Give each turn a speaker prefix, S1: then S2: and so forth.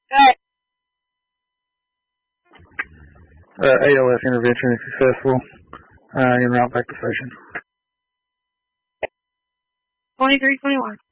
S1: Alright.
S2: ALS intervention is successful. En route back to station.
S1: 2321.